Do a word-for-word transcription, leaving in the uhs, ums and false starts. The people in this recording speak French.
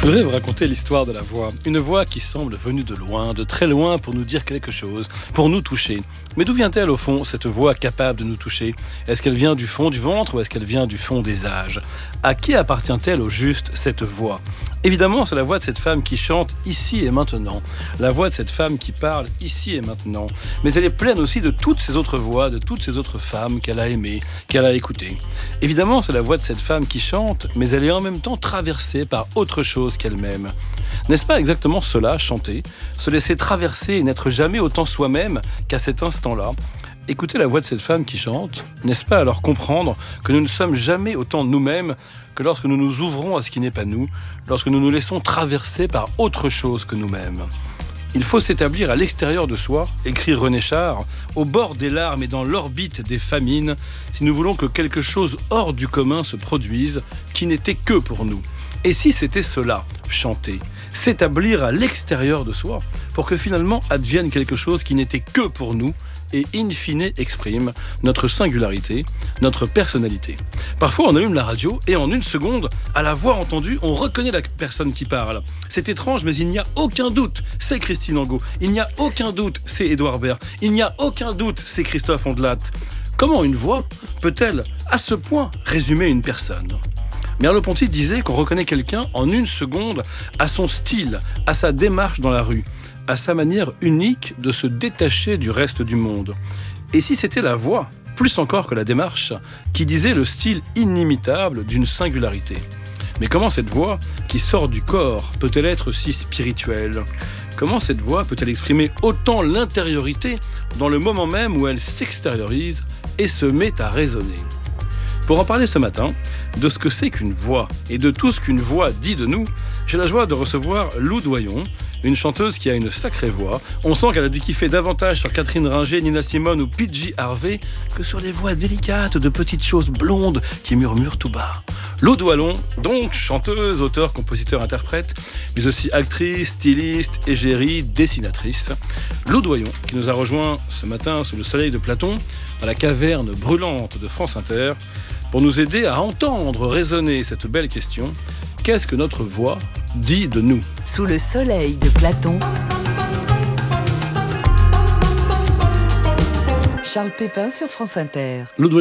voudrais vous raconter l'histoire de la voix. Une voix qui semble venue de loin, de très loin pour nous dire quelque chose, pour nous toucher. Mais d'où vient-elle au fond, cette voix capable de nous toucher ? Est-ce qu'elle vient du fond du ventre ou est-ce qu'elle vient du fond des âges ? À qui appartient-elle au juste, cette voix ? Évidemment, c'est la voix de cette femme qui chante ici et maintenant. La voix de cette femme qui parle ici et maintenant. Mais elle est pleine aussi de toutes ces autres voix, de toutes ces autres femmes qu'elle a aimées, qu'elle a écoutées. Évidemment, c'est la voix de cette femme qui chante, mais elle est en même temps traversée par autre chose qu'elle-même. N'est-ce pas exactement cela, chanter ? Se laisser traverser et n'être jamais autant soi-même qu'à cet instant-là ? Écouter la voix de cette femme qui chante, n'est-ce pas alors comprendre que nous ne sommes jamais autant nous-mêmes que lorsque nous nous ouvrons à ce qui n'est pas nous, lorsque nous nous laissons traverser par autre chose que nous-mêmes ? Il faut s'établir à l'extérieur de soi, écrit René Char, au bord des larmes et dans l'orbite des famines, si nous voulons que quelque chose hors du commun se produise, qui n'était que pour nous. Et si c'était cela, chanter, s'établir à l'extérieur de soi, pour que finalement advienne quelque chose qui n'était que pour nous, et in fine exprime notre singularité, notre personnalité. Parfois on allume la radio et en une seconde, à la voix entendue, on reconnaît la personne qui parle. C'est étrange, mais il n'y a aucun doute, c'est Christine Angot. Il n'y a aucun doute, c'est Édouard Baird. Il n'y a aucun doute, c'est Christophe Ondelat. Comment une voix peut-elle, à ce point, résumer une personne ? Merleau-Ponty disait qu'on reconnaît quelqu'un en une seconde à son style, à sa démarche dans la rue, à sa manière unique de se détacher du reste du monde. Et si c'était la voix, plus encore que la démarche, qui disait le style inimitable d'une singularité ? Mais comment cette voix, qui sort du corps, peut-elle être si spirituelle ? Comment cette voix peut-elle exprimer autant l'intériorité dans le moment même où elle s'extériorise et se met à résonner ? Pour en parler ce matin, de ce que c'est qu'une voix et de tout ce qu'une voix dit de nous, j'ai la joie de recevoir Lou Doyon, une chanteuse qui a une sacrée voix. On sent qu'elle a dû kiffer davantage sur Catherine Ringer, Nina Simone ou P J Harvey que sur les voix délicates de petites choses blondes qui murmurent tout bas. Lou Doyon, donc chanteuse, auteure, compositeur, interprète, mais aussi actrice, styliste, égérie, dessinatrice. Lou Doyon, qui nous a rejoint ce matin sous le soleil de Platon, dans la caverne brûlante de France Inter, pour nous aider à entendre résonner cette belle question. Qu'est-ce que notre voix dit de nous ? Sous le soleil de Platon. Charles Pépin sur France Inter.